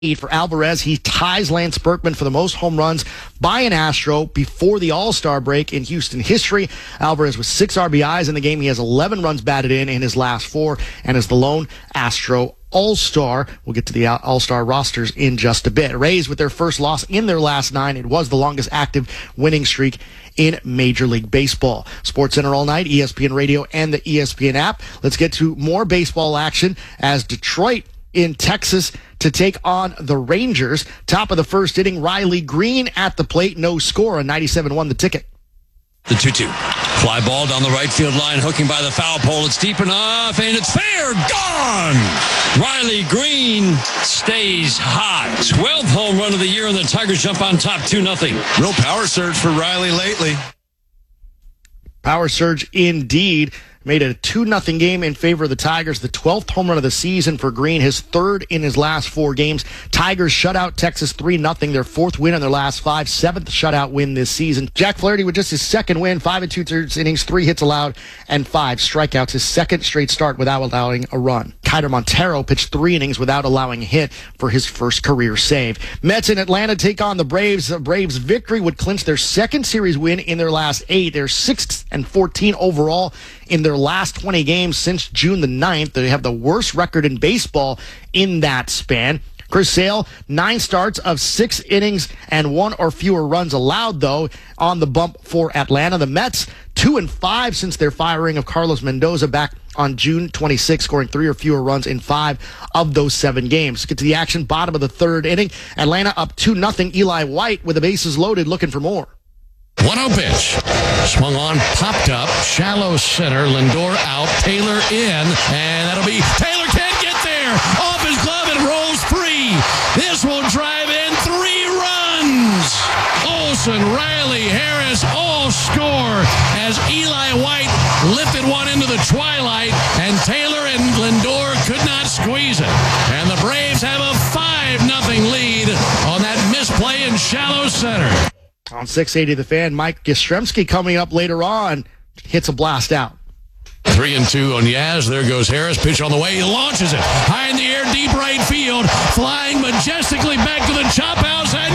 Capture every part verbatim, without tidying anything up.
For Alvarez, he ties Lance Berkman for the most home runs by an Astro before the All-Star break in Houston history. Alvarez with six R B Is in the game. He has eleven runs batted in in his last four and is the lone Astro All-Star. We'll get to the All-Star rosters in just a bit. Rays with their first loss in their last nine. It was the longest active winning streak in Major League Baseball. SportsCenter all night, E S P N Radio and the E S P N app. Let's get to more baseball action as Detroit in Texas to take on the Rangers. Top of the first inning, Riley Green at the plate. No score. A ninety-seven won the ticket. The two two. Fly ball down the right field line, hooking by the foul pole. It's deep enough, and it's fair. Gone! Riley Green stays hot. twelfth home run of the year, and the Tigers jump on top two nothing. Real power surge for Riley lately. Power surge indeed. Made it a two nothing game in favor of the Tigers. The twelfth home run of the season for Green, his third in his last four games. Tigers shut out Texas three nothing, their fourth win in their last five, seventh shutout win this season. Jack Flaherty with just his second win, five and two-thirds innings, three hits allowed, and five strikeouts. His second straight start without allowing a run. Kiter Montero pitched three innings without allowing a hit for his first career save. Mets in Atlanta take on the Braves. The Braves' victory would clinch their second series win in their last eight. They're six and fourteen overall in their last twenty games since June the ninth. They have the worst record in baseball in that span. Chris Sale, nine starts of six innings and one or fewer runs allowed, though, on the bump for Atlanta. The Mets, two and five since their firing of Carlos Mendoza back on June twenty-sixth, scoring three or fewer runs in five of those seven games. Get to the action, bottom of the third inning. Atlanta up two nothing. Eli White with the bases loaded, looking for more. one oh pitch. Swung on, popped up, shallow center, Lindor out, Taylor in, and that'll be, Taylor can't get there, off his glove and rolls free. This will drive in three runs. Olsen, Riley, Harris all score as Eli White lifted one into the twilight, and Taylor and Lindor could not squeeze it. And the Braves have a five nothing lead on that misplay in shallow center. On six eighty The Fan, Mike Yastrzemski coming up later on, hits a blast out. Three and two on Yaz. There goes Harris. Pitch on the way. He launches it high in the air, deep right field, flying majestically back to the chop house and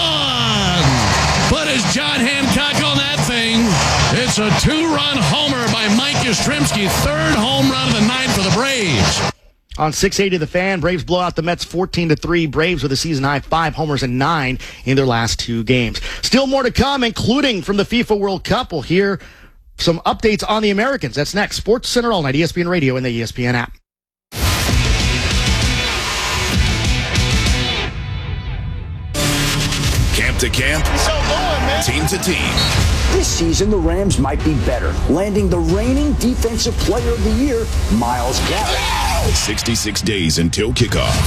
gone. But as John Hancock on that thing, it's a two-run homer by Mike Yastrzemski, third home run of the night for the Braves. On six eighty The Fan, Braves blow out the Mets fourteen to three. Braves with a season-high five homers and nine in their last two games. Still more to come, including from the FIFA World Cup. We'll hear some updates on the Americans. That's next. SportsCenter all night, E S P N Radio and the E S P N app. Camp to camp, team to team. This season, the Rams might be better, landing the reigning Defensive Player of the Year, Myles Garrett. sixty-six days until kickoff.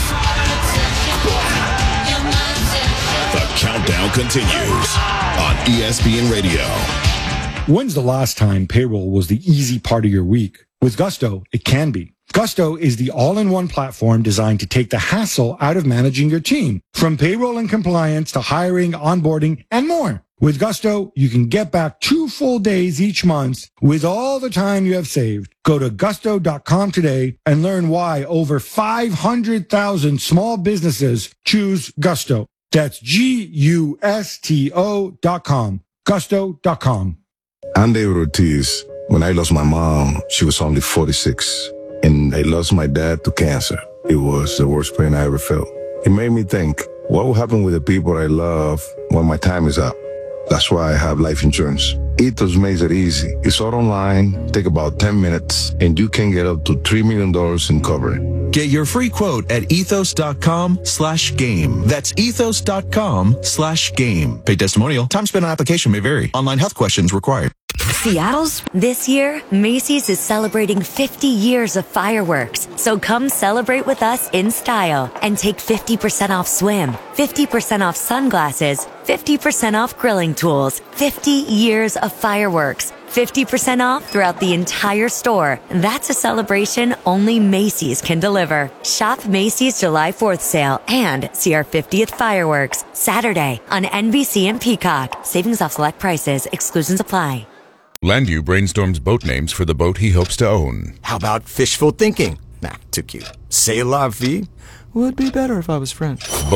The countdown continues on E S P N Radio. When's the last time payroll was the easy part of your week? With Gusto, it can be. Gusto is the all-in-one platform designed to take the hassle out of managing your team, from payroll and compliance to hiring, onboarding, and more. With Gusto, you can get back two full days each month with all the time you have saved. Go to gusto dot com today and learn why over five hundred thousand small businesses choose Gusto. That's G U S T O dot com. gusto dot com. I'm David Ortiz. When I lost my mom, she was only forty-six. And I lost my dad to cancer. It was the worst pain I ever felt. It made me think, what will happen with the people I love when my time is up? That's why I have life insurance. Ethos makes it easy. It's all online, take about ten minutes, and you can get up to three million dollars in coverage. Get your free quote at ethos dot com slash game. That's ethos dot com slash game. Paid testimonial. Time spent on application may vary. Online health questions required. Seattle's this year, Macy's is celebrating fifty years of fireworks. So come celebrate with us in style and take fifty percent off swim, fifty percent off sunglasses, fifty percent off grilling tools, fifty years of fireworks, fifty percent off throughout the entire store. That's a celebration only Macy's can deliver. Shop Macy's July fourth sale and see our fiftieth fireworks Saturday on N B C and Peacock. Savings off select prices. Exclusions apply. Landview brainstorms boat names for the boat he hopes to own. How about fishful thinking? Nah, too cute. C'est la vie would be better if I was French.